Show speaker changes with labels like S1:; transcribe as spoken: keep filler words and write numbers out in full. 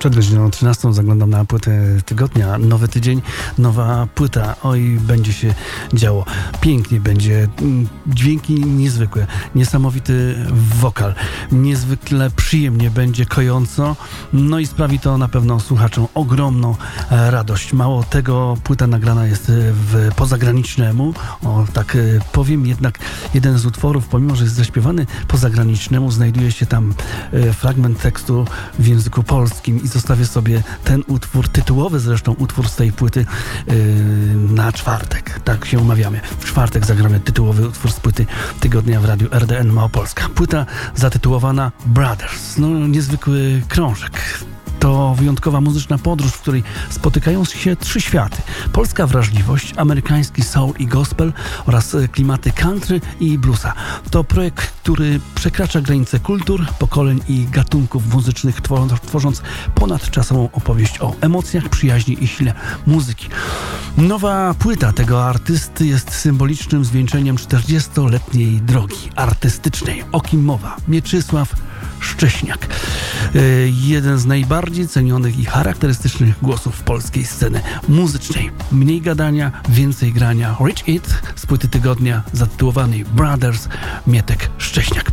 S1: Przed godziną trzynastą zaglądam na płytę tygodnia. Nowy tydzień, nowa płyta. Oj, będzie się działo. Pięknie będzie. Dźwięki niezwykłe. Niesamowity wokal. Niezwykle przyjemnie będzie, kojąco. No i sprawi to na pewno słuchaczom ogromną radość. Mało tego, płyta nagrana jest w, po zagranicznemu. O, tak powiem, jednak jeden z utworów, pomimo że jest zaśpiewany po zagranicznemu, znajduje się tam fragment tekstu w języku polskim i zostawię sobie ten utwór, tytułowy zresztą utwór z tej płyty yy, na czwartek. Tak się umawiamy. W czwartek zagramy tytułowy utwór z płyty tygodnia w radiu R D N Małopolska. Płyta zatytułowana Brothers. No, niezwykły krążek. To wyjątkowa muzyczna podróż, w której spotykają się trzy światy. Polska wrażliwość, amerykański soul i gospel oraz klimaty country i bluesa. To projekt, który przekracza granice kultur, pokoleń i gatunków muzycznych, tworząc ponadczasową opowieść o emocjach, przyjaźni i sile muzyki. Nowa płyta tego artysty jest symbolicznym zwieńczeniem czterdziestoletniej drogi artystycznej. O kim mowa? Mieczysław Szcześniak. Jeden z najbardziej cenionych i charakterystycznych głosów polskiej sceny muzycznej. Mniej gadania, więcej grania. Rich It z płyty tygodnia zatytułowanej Brothers, Mietek Szcześniak.